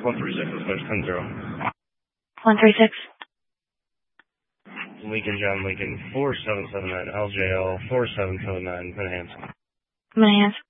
136, dispatch 10-0. 136. Lincoln John Lincoln 4779 LJL 4779 Manhattan. Manhattan.